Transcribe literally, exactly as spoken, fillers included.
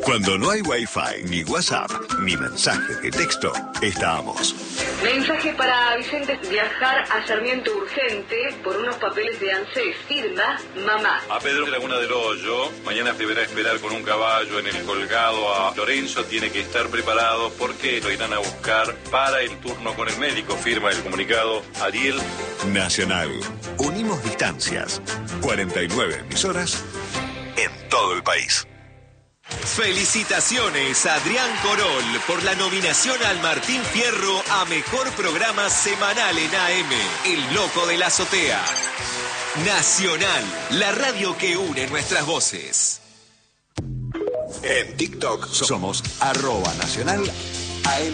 Cuando no hay Wi-Fi, ni WhatsApp, ni mensaje de texto, estamos. Mensaje para Vicente: viajar a Sarmiento urgente por unos papeles de ANSES. Firma mamá. A Pedro Laguna del Hoyo, mañana deberá esperar con un caballo en el colgado a Lorenzo. Tiene que estar preparado porque lo irán a buscar para el turno con el médico. Firma el comunicado Ariel. Nacional. Unimos distancias. cuarenta y nueve emisoras en todo el país. Felicitaciones a Adrián Corol por la nominación al Martín Fierro a Mejor Programa Semanal en A M, El Loco de la Azotea. Nacional, la radio que une nuestras voces. En TikTok somos arroba nacional A M.